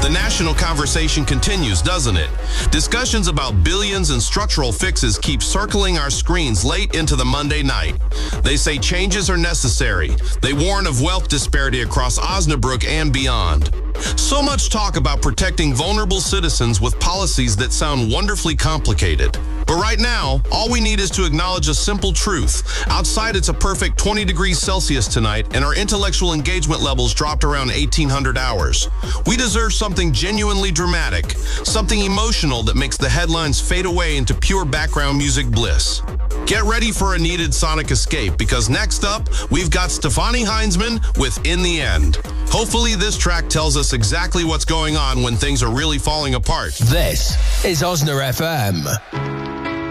The national conversation continues, doesn't it? Discussions about billions and structural fixes keep circling our screens late into the Monday night. They say changes are necessary. They warn of wealth disparity across Osnabrück and beyond. So much talk about protecting vulnerable citizens with policies that sound wonderfully complicated. But right now, all we need is to acknowledge a simple truth. Outside, it's a perfect 20 degrees Celsius tonight, and our intellectual engagement levels dropped around 1,800 hours. We deserve something genuinely dramatic, something emotional that makes the headlines fade away into pure background music bliss. Get ready for a needed sonic escape, because next up, we've got Stefanie Heinzmann with In the End. Hopefully this track tells us exactly what's going on when things are really falling apart. This is Osna FM.